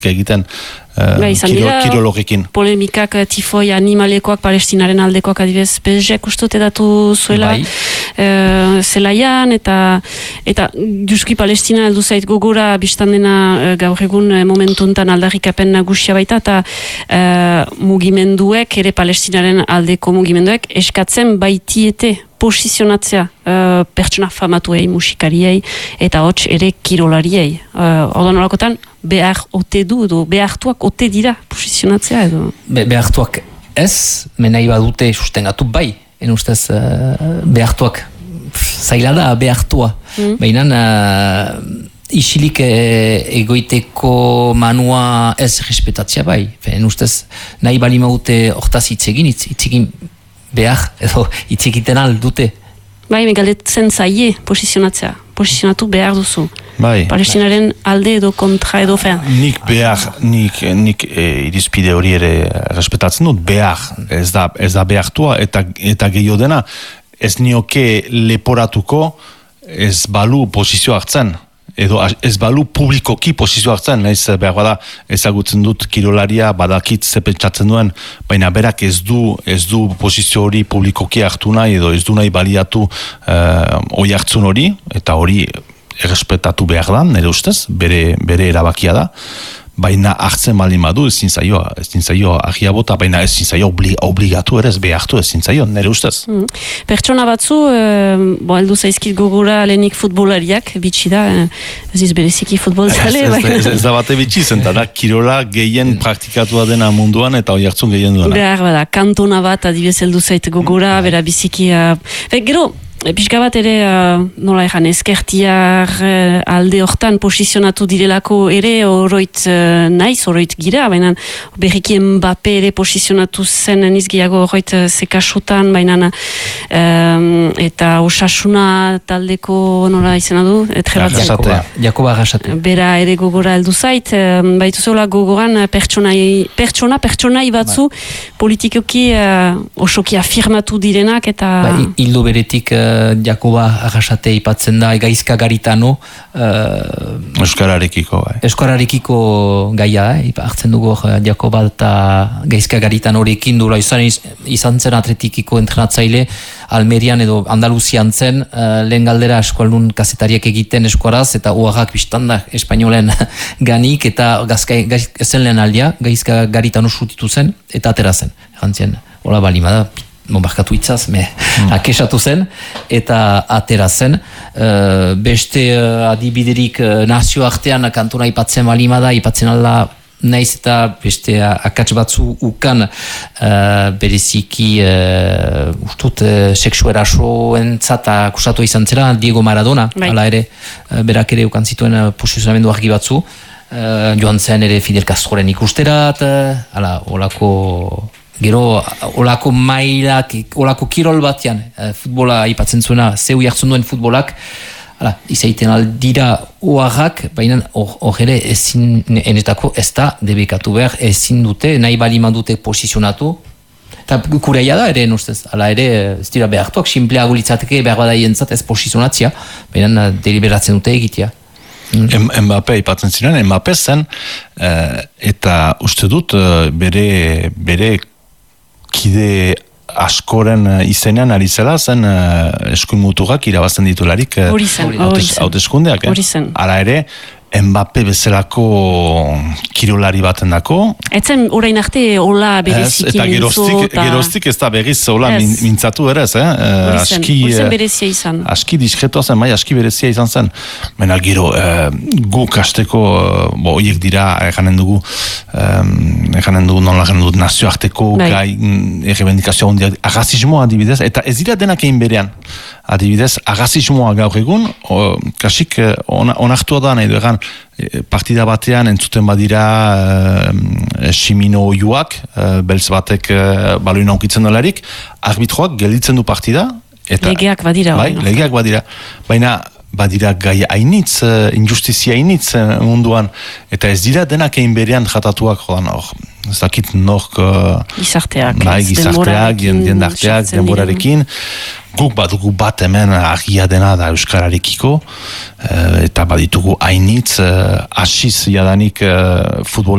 egiten kirologekin. Polemikak tifoi animalekoak palestinaren aldekoak adibidez bezek ustote datu zuela zelaian eta juski palestina heldu zait gogora biztan dena gaur egun momentuntan aldarrikapen nagusia baita eta mugimenduek ere palestinaren aldeko mugimenduek eskatzen baitiete posizionatzea pertsona famatuei, musikariei eta hots ere kirolariei. Ordan olakotan behar ote du edo behartuak ote dira posizionatzea edo? Behartuak ez, nahi badute sustengatu bai, ustez behartuak zaila da behartua. Baina isilik egoiteko manua ez respetatzea bai. Ustez nahi bali maute hortaz hitzegin behar, edo itzikiten aldute. Bai, megaletzen zaie posizionatzea. Posizionatu behar duzu. Bai. Palestinaren alde edo kontra edo fean. Nik irizpide hori ere respetatzen dut, behar. Ez da behartua eta gehiago dena, ez nioke leporatuko ez balu posizio hartzen. Edo ez balu publikoki posizio hartzen, nahiz behar bada ezagutzen dut kirolaria badakit ze pentsatzen duen, baina berak ez du posizio hori publikoki hartu nahi edo ez du nahi baliatu oi hartzun hori, eta hori errespetatu behar da, nire ustez, bere erabakia da, baina hartzen baldin badu ezin zaio agia bota, baina ezin zaio obligatu ere ez behartu ezin zaio, nire ustez. Pertsona batzu, heldu zaizkit gogora lehenik futbolariak, bitxi da, ez bereziki futbol zale. Ez da bate bitxi zen, da kirola gehien praktikatua dena munduan eta oi hartzun gehien duena. Behar bada, kantona bat adibez heldu zait gogora, bera biziki, gero, pixka bat ere, nola egan, ezkertiar alde hortan posizionatu direlako ere oroit naiz, oroit gira, baina berriki Mbappe ere posizionatu zen nizgiago oroit zekasutan, baina eta Osasuna taldeko nola izena du? Jakoba Arrasate. Bera ere gogora heldu zait, baitu zola gogoran pertsonai batzu politikoki osoki afirmatu direnak eta... Hildo beretik Jakoba Arrasate ipatzen da Gaizka Garitano Euskararekiko gaia hartzen dugu Jakoba eta Gaizka Garitano horrekin dura izan zen atletikiko entrenatzaile Almerian edo Andaluzian zen lehen galdera eskualdun kazetariak egiten eskuaraz eta uarrak biztanda espainolen ganik eta ezen lehen aldia Gaizka Garitano sutitu zen eta atera zen jantzien, hola balimada barkatu itzaz, akesatu zen, eta atera zen. Beste adibiderik nazio artean kantona ipatzen balimada, ipatzen alda naiz eta beste akats batzu ukan bereziki ustut seksuerasoentzat akusatu izan zera, Diego Maradona, hala ere, berak ere ukan zituen posizionamendu argi batzu, joan zen ere Fidel Castroren ikusterat, hala, gero, olako mailak, olako kirol batean, futbola ipatzen zuena, zeu jartzen duen futbolak, izaiten aldira oarrak, baina hor ere enetako ez da debekatu behar, ezin dute, nahi balima dute posizionatu, eta kureia da ere, nustez, ala ere, ez dira behartuak, simpleago litzateke behar badaientzat ez posizionatzia, baina deliberatzen dute egitea. Mbappe ipatzen ziren, Mbappe zen, eta uste dut bere kide askoren izenean ari zela zen eskuin mutuak irabazten ditularik hauteskundeak. Hala ere, Mbappe bezalako kirolari baten dako. Etzen orain arte hola bereziki mintzo. Eta geroztik ez da berriz hola mintzatu ere, Horzen berezia izan. Aski diskretua zen, aski berezia izan zen. Baina gero, guk hasteko, horiek dira, eganen dugu nazioarteko gai, errebendikazioa hondiak, agazismoa adibidez, eta ez dira denak egin berean. Adibidez, agazismoa gaur egun, kasik onartua da nahi du egan, partida batean entzuten badira simino oiuak, beltz batek baloina onkitzen dolarik, arbitroak gelditzen du partida. Legeak badira. Bai, legeak badira. Baina badira gai injustizia hainitz munduan, eta ez dira denak egin berean jatatuak jodan hor. ez dakit nork gizarteak, jendarteak, denborarekin. Guk badugu bat hemen argia dena da euskararekiko, eta baditugu hainitz asiz jadanik futbol